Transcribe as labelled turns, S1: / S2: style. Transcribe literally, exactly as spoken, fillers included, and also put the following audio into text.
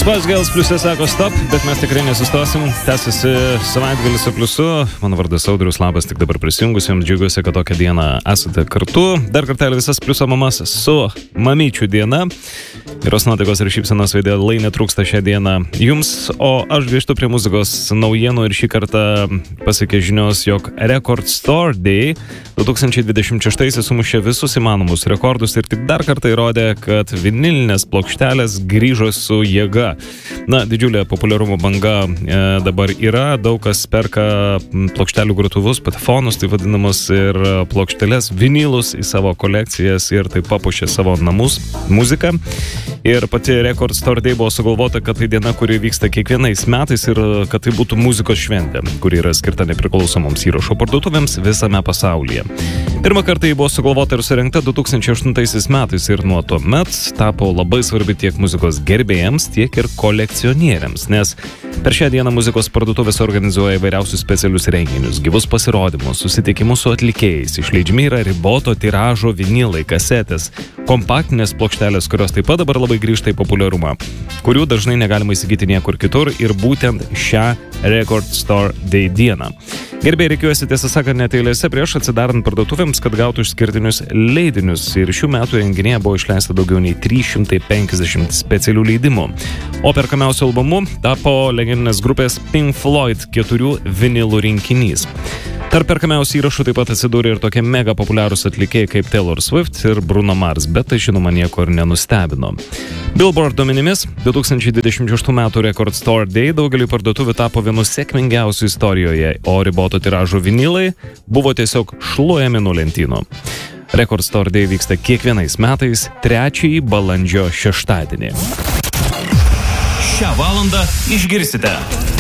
S1: Spice Girls pliusė sako stop, bet mes tikrai nesustosim. Tęsiasi savaitgalis su pliusu. Mano vardas Audrius, labas tik dabar prisijungusiems. Džiaugiuosi, kad tokią dieną esate kartu. Dar kartelį visas pliuso mamas su mamyčių diena. Geros nuotaikos ir šypsenos veidė lai netrūksta šią dieną jums. O aš grįžtu prie muzikos naujienų ir šį kartą pasiekė žinios, jog Record Store Day du tūkstančiai dvidešimt šeštaisiais sumušė visus įmanomus rekordus ir tik dar kartą įrodė, kad vinilinės plokštelės grįžo su jėga. Na, didžiulė populiarumo banga e, dabar yra, daug kas perka plokštelių grotuvus, patefonus, tai vadinamus, ir plokšteles, vinilus į savo kolekcijas ir taip papuošė savo namus muziką. Ir pati Record Store Day buvo sugalvota, kad tai diena, kuri vyksta kiekvienais metais ir kad tai būtų muzikos šventė, kuri yra skirta nepriklausomoms įrašo parduotuvėms visame pasaulyje. Pirmą kartą ji buvo sugalvota ir surengta du tūkstančiai aštuntaisiais metais ir nuo to met tapo labai svarbi tiek muzikos gerbėjams, tiek ir kolekcionieriams, nes per šią dieną muzikos parduotuvės organizuoja įvairiausius specialius renginius, gyvus pasirodymus, susitikimus su atlikėjais, išleidžiami yra riboto tiražo vinilai, kasetės, kompaktinės plokštelės, kurios taip pat dabar labai grįžta į populiarumą, kurių dažnai negalima įsigyti niekur kitur ir būtent šią Record Store Day dieną. Gerbėjai reikiuosi tiesą sakant net eilėse prieš atsidarant parduotuvėms, kad gautų išskirtinius leidinius ir šių metų renginėje buvo išleista daugiau nei trys šimtai penkiasdešimt specialių leidimų. O perkamiausiu albumu tapo legendinės grupės Pink Floyd keturių vinilų rinkinys. Tarp perkamiausių įrašų taip pat atsidūrė ir tokie mega populiarūs atlikėjai kaip Taylor Swift ir Bruno Mars, bet tai žinoma nieko ir nenustebino. Billboard duomenimis du tūkstančiai dvidešimt šeštų metų Record Store Day daugeliui parduotuvių tapo vienu sėkmingiausių istorijoje, o riboto tiražo vinilai buvo tiesiog šluojami nuo lentynų. Record Store Day vyksta kiekvienais metais trečiąjį balandžio šeštadienį.
S2: Šią valandą išgirsite